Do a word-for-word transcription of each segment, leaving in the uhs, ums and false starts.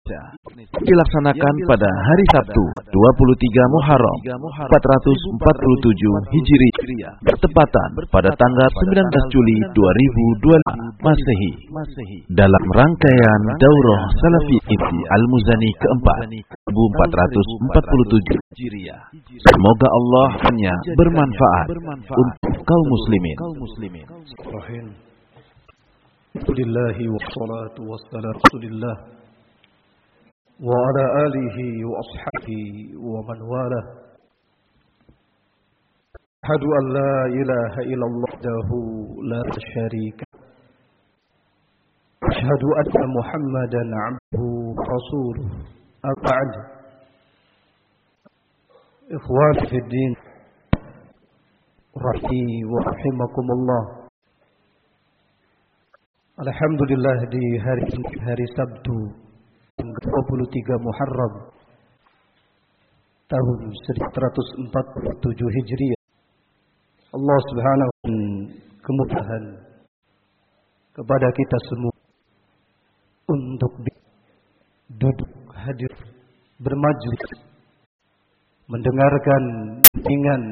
dilaksanakan pada hari Sabtu dua puluh tiga Muharram empat ratus empat puluh tujuh Hijriah bertepatan pada tanggal sembilan belas Juli dua ribu dua puluh lima Masehi dalam rangkaian Daurah Salafi Al-Muzani keempat seribu empat ratus empat puluh tujuh Hijriah. Semoga Allah hanya bermanfaat untuk kaum muslimin. Alhamdulillah wassalatu wassalamu rasulillah wa ala alihi wa ashabihi wa man wala. Ashhadu an la ilaha illallah wahdahu la syarika lahu. Ashhadu anna Muhammadan abduhu rasuluh. Ba'd. Ikhwan fi din, rahi wa rahimakumullah. Alhamdulillah di hari hari Sabtu dua puluh tiga Muharram tahun seribu seratus empat puluh tujuh Hijriah, Allah Subhanahu wa taala kemudahan kepada kita semua untuk duduk hadir bermajlis mendengarkan bimbingan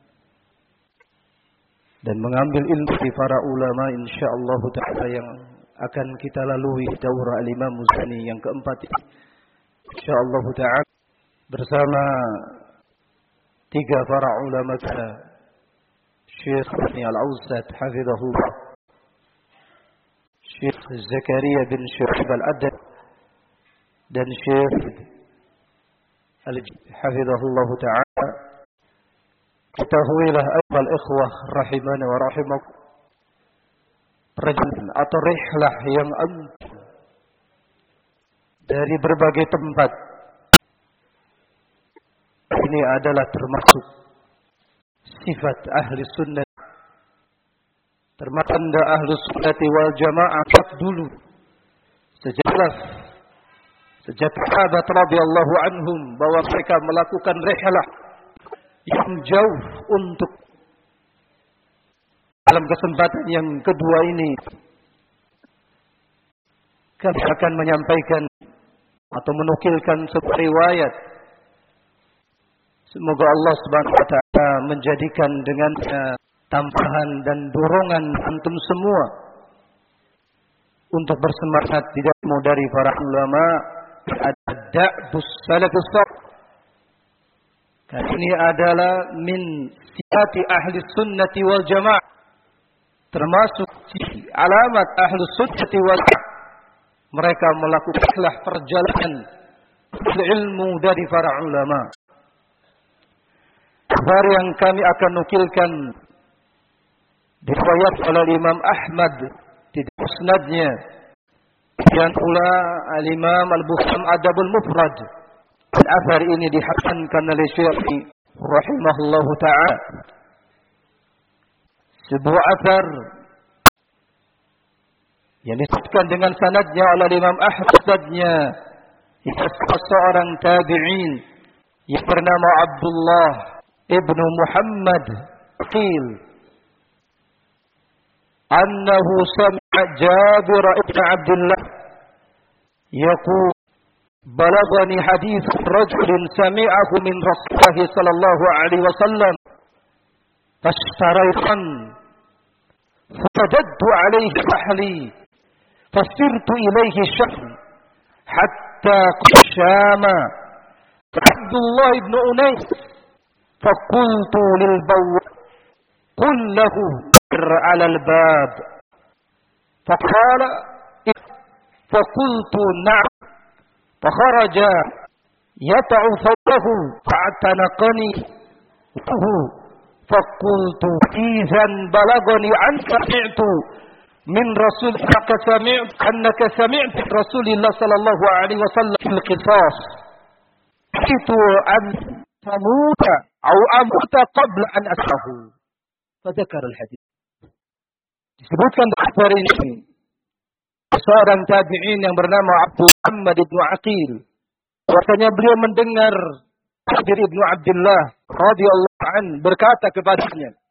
dan mengambil ilmu dari para ulama insyaallah taala yang akan kita lalui daurah Al-Imam Muzani yang keempat insyaallah taala bersama tiga para ulama kita, Syekh Al-Awsat hafizahullah, Syekh Zakaria bin Syu'aib Al-Adad, dan Syekh Al-Hafizahullah taala. Ketahuilah ayuhal ikhwah rahimana wa rahimakum, perjalanan atau rihlah yang antum dari berbagai tempat ini adalah termasuk sifat ahli sunnah, termasuk tanda ahli sunnati wal jamaah dulu sejak sejak sahabat radhiyallahu anhum bahwa mereka melakukan rihlah yang jauh untuk dalam kesempatan yang kedua ini kami akan menyampaikan atau menukilkan sebuah riwayat. Semoga Allah Subhanahu wa taala menjadikan dengannya tampahan dan dorongan antum semua untuk bersemangat tidak mau dari para ulama ad-da'bus salafus salih. Ini adalah min sifati ahli sunnati wal jamaah, termasuk alamat ahli sunnati wal jamaah. Mereka melakukanlah perjalanan ilmu dari para ulama. Kabar yang kami akan nukilkan diriwayat oleh Imam Ahmad di musnadnya, dan pula Al-Imam Al-Bukhari Adabul Mufrad. Al-athar ini dihasankan oleh Syekh rahimahullahu ta'ala. Sebuah athar yang disebutkan dengan sanadnya oleh Imam Ahmadnya, seorang tabi'in yang bernama Abdullah ibnu Muhammad qil annahu sami'a Jabir ibn Abdullah yaqul بلغني حديث رجل سمعه من رسول الله صلى الله عليه وسلم فاشتريت فرددت عليه رحلي فسرت إليه الشام حتى الشام عبد الله بن أنيس فقلت للبواب قل له على الباب فقال فقلت نعم فخرج يطع ثوبه فاعتنقني فقلت إذا بلغني عنك سمعت من رسول أنك سمعت أنك سمعت رسول الله صلى الله عليه وسلم في القصاص خشيت أن تموت أو أموت قبل أن أسمعه فذكر الحديث. Disebutkan dari ini seorang tabi'in yang bernama Abdul Muhammad ibnu Aqil, bahwasanya beliau mendengar Jabir ibnu Abdullah radhiyallahu an berkata kepadanya,